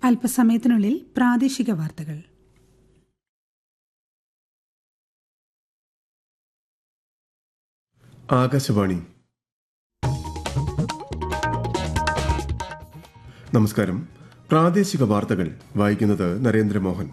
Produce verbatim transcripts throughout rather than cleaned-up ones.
അല്പസമയത്തിനുള്ളിൽ പ്രാദേശിക വാർത്തകൾ. ആകാശവാണി. നമസ്കാരം. പ്രാദേശിക വാർത്തകൾ വായിക്കുന്നത് നരേന്ദ്രമോഹൻ.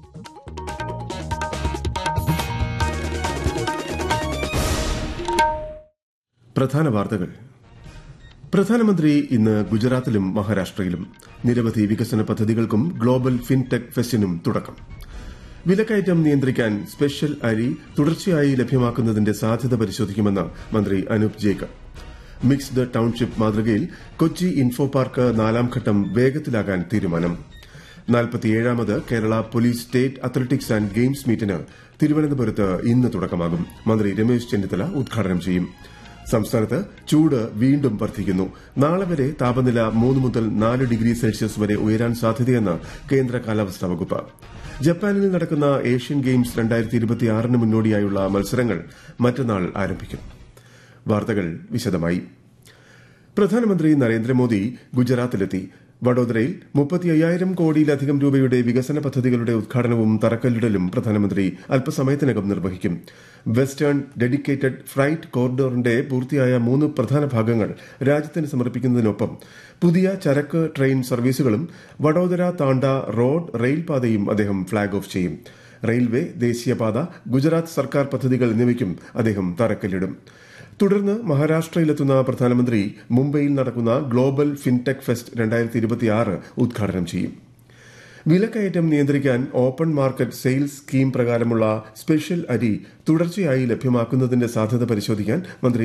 പ്രധാന വാർത്തകൾ. പ്രധാനമന്ത്രി ഇന്ന് ഗുജറാത്തിലും മഹാരാഷ്ട്രയിലും. നിരവധി വികസന പദ്ധതികൾക്കും ഗ്ലോബൽ ഫിൻടെക് ഫെസ്റ്റിനും തുടക്കം. വിലക്കയറ്റം നിയന്ത്രിക്കാൻ സ്പെഷ്യൽ അരി തുടർച്ചയായി ലഭ്യമാക്കുന്നതിന്റെ സാധ്യത പരിശോധിക്കുമെന്ന് മന്ത്രി അനൂപ് ജേക്കബ്. മിക്സ്ഡ് ടൌൺഷിപ്പ് മാതൃകയിൽ കൊച്ചി ഇൻഫോ പാർക്ക് നാലാം ഘട്ടം വേഗത്തിലാകാൻ തീരുമാനം. നാൽപ്പത്തിയേഴാമത് Kerala police state athletics and games മീറ്റിന് തിരുവനന്തപുരത്ത് ഇന്ന് തുടക്കമാകും. മന്ത്രി രമേശ് ചെന്നിത്തല ഉദ്ഘാടനം ചെയ്യും. സംസ്ഥാനത്ത് ചൂട് വീണ്ടും വർദ്ധിക്കുന്നു. നാളെ വരെ താപനില മൂന്ന് മുതൽ നാല് ഡിഗ്രി സെൽഷ്യസ് വരെ ഉയരാൻ സാധ്യതയെന്ന് കേന്ദ്ര കാലാവസ്ഥാ വകുപ്പ്. ജപ്പാനിൽ നടക്കുന്ന ഏഷ്യൻ ഗെയിംസ് രണ്ടായിരത്തി ഇരുപത്തിയാറിന് മുന്നോടിയായുള്ള മത്സരങ്ങൾ മറ്റന്നാൾ ആരംഭിക്കും. വാർത്തകൾ വിശദമായി. പ്രധാനമന്ത്രി നരേന്ദ്രമോദി ഗുജറാത്തിലെത്തി. വഡോദരയിൽ മുപ്പത്തി അയ്യായിരം കോടിയിലധികം രൂപയുടെ വികസന പദ്ധതികളുടെ ഉദ്ഘാടനവും തറക്കല്ലിടലും പ്രധാനമന്ത്രി അല്പസമയത്തിനകം നിർവഹിക്കും. വെസ്റ്റേൺ ഡെഡിക്കേറ്റഡ് ഫ്രൈറ്റ് കോറിഡോറിന്റെ പൂർത്തിയായ മൂന്ന് പ്രധാന ഭാഗങ്ങൾ രാജ്യത്തിന് സമർപ്പിക്കുന്നതിനൊപ്പം പുതിയ ചരക്ക് ട്രെയിൻ സർവീസുകളും വഡോദര താണ്ട റോഡ് റെയിൽപാതയും അദ്ദേഹം ഫ്ളാഗ് ഓഫ് ചെയ്യും. റെയിൽവേ, ദേശീയപാത, ഗുജറാത്ത് സർക്കാർ പദ്ധതികൾ എന്നിവയ്ക്കും അദ്ദേഹം തറക്കല്ലിടും. തുടർന്ന് മഹാരാഷ്ട്രയിലെത്തുന്ന പ്രധാനമന്ത്രി മുംബൈയിൽ നടക്കുന്ന ഗ്ലോബൽ ഫിൻടെക് ഫെസ്റ്റ് രണ്ടായിരത്തി ഇരുപത്തിയാറ് ഉദ്ഘാടനം ചെയ്യും. വിലക്കയറ്റം നിയന്ത്രിക്കാൻ ഓപ്പൺ മാർക്കറ്റ് സെയിൽസ് സ്കീം പ്രകാരമുള്ള സ്പെഷ്യൽ അരി തുടർച്ചയായി ലഭ്യമാക്കുന്നതിന്റെ സാധ്യത പരിശോധിക്കാൻ മന്ത്രി